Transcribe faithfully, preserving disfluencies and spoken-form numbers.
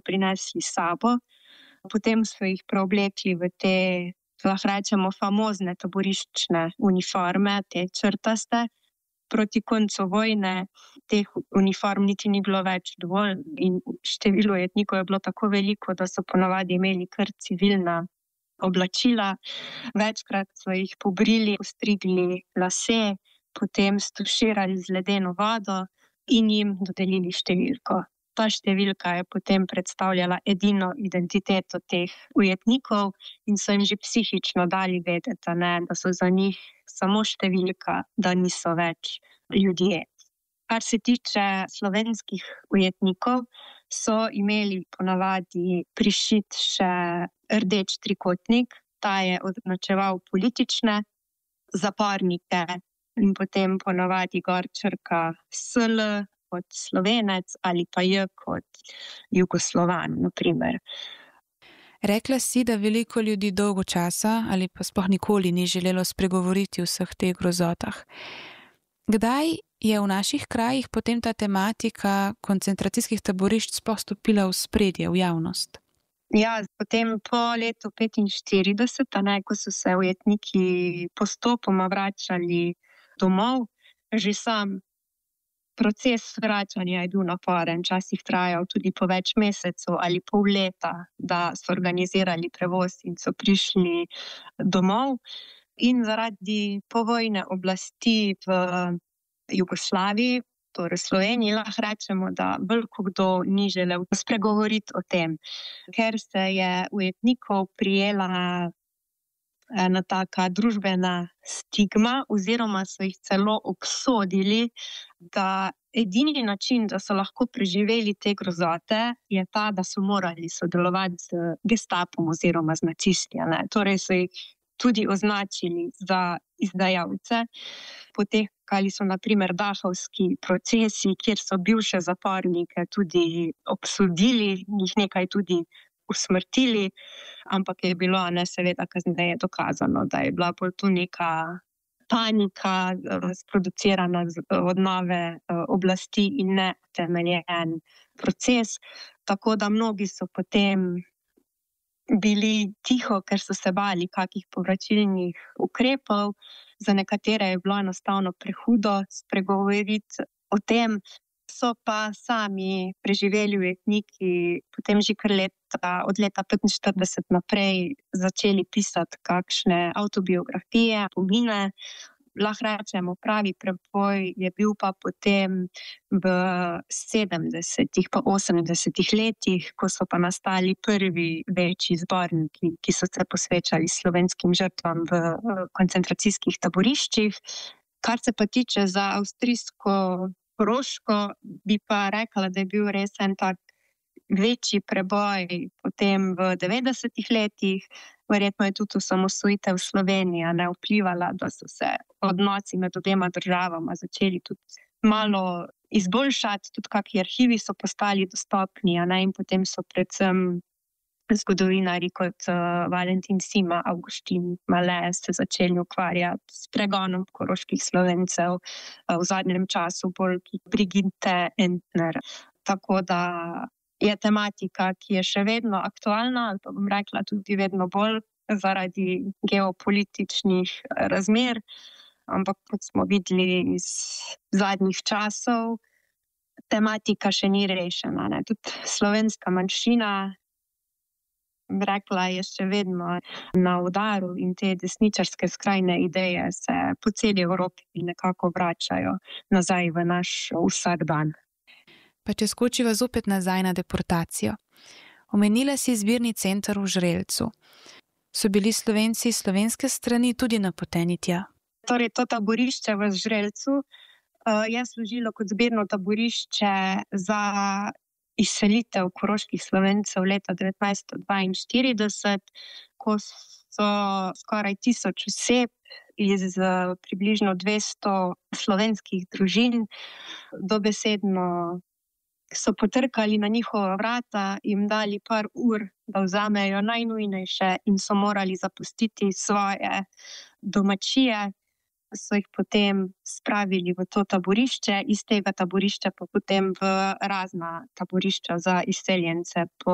prinesli s sabo. Potem so jih preoblekli v te, lahko rečemo, famozne taboriščne uniforme, te črtaste. Proti koncu vojne teh uniform niti ni bilo več dovolj in število ujetnikov je bilo tako veliko, da so ponavadi imeli kar civilna oblačila. Večkrat so jih pobrili, ostrigli lase, potem stuširali z ledeno vodo in jim dodelili številko. Ta številka je potem predstavljala edino identiteto teh ujetnikov in so jim že psihično dali vedeti, ne, da so za njih samo številka, da niso več ljudje. Kar se tiče slovenskih ujetnikov, so imeli ponavadi prišit še rdeč trikotnik. Ta je označeval politične zapornike in potem ponavadi gor črka S L kot Slovenec ali pa J kot Jugoslovan, na primer. Rekla si, da veliko ljudi dolgo časa ali pa sploh nikoli ni želelo spregovoriti o vseh teh grozotah. Kdaj je v naših krajih potem ta tematika koncentracijskih taborišč sploh stopila v spredje, v javnost? Ja, potem po letu petinštirideset, ne, ko so se ujetniki postopoma vračali domov, že sam proces vračanja je bil naporen, včasih trajal tudi po več mesecev ali pol leta, da so organizirali prevoz in so prišli domov. In zaradi povojne oblasti v Jugoslaviji, torej Sloveniji, lahko rečemo, da veliko kdo ni želel spregovoriti o tem, ker se je ujetnikov prijela ena taka družbena stigma oziroma so jih celo obsodili, da edini način, da so lahko preživeli te grozote, je ta, da so morali sodelovati z gestapom oziroma z nacisti. Ne. Torej so jih tudi označili za izdajalce. Potekali so na primer dahovski procesi, kjer so bivše zapornike tudi obsodili, jih nekaj tudi usmrtili, ampak je bilo ne seveda kasneje dokazano, da je bila bolj tu neka panika sproducirana od nove oblasti in ne temeljen proces. Tako da mnogi so potem bili tiho, ker so se bali kakih povračilnih ukrepov. Za nekatere je bilo enostavno prehudo spregovoriti o tem. So pa sami preživeli ujetniki potem že kar leta, od leta petinštirideset naprej začeli pisati kakšne avtobiografije, pomine. Lahko rečemo, pravi preboj je bil pa potem v sedemdesetih pa osemdesetih letih, ko so pa nastali prvi večji zborniki, ki so se posvečali slovenskim žrtvam v koncentracijskih taboriščih. Kar se pa tiče za avstrijsko Koroško, bi pa rekla, da je bil res en tak večji preboj potem v devetdesetih letih. Verjetno je tudi osamosvojitev Slovenije ne vplivala, da so se odnosi med obema državama začeli tudi malo izboljšati, tudi kakšni arhivi so postali dostopni, ne, in potem so predvsem zgodovinarji kot uh, Valentin Sima, Avguštin Male se začeli ukvarjati s pregonom koroških Slovencev, uh, v zadnjem času bolj Brigitte Entner. Tako da je tematika, ki je še vedno aktualna, ali pa bom rekla tudi vedno bolj zaradi geopolitičnih razmer, ampak kot smo videli iz zadnjih časov, tematika še ni rešena. Ne. Tudi slovenska manjšina, rekla, je še vedno na udaru in te desničarske skrajne ideje se po celi Evropi nekako vračajo nazaj v naš vsakdan. Pa če skočiva zopet nazaj na deportacijo. Omenila si zbirni center v Žrelcu. So bili Slovenci iz slovenske strani tudi napoteni tja? Torej, to taborišče v Žrelcu uh, je služilo kot zbirno taborišče za izselitev koroških Slovencev leta devetnajststo dvainštirideset, ko so skoraj tisoč oseb iz približno dvesto slovenskih družin dobesedno so potrkali na njihova vrata, jim dali par ur, da vzamejo najnujnejše in so morali zapustiti svoje domačije. So jih potem spravili v to taborišče, iz tega taborišča pa potem v razna taborišča za izseljence po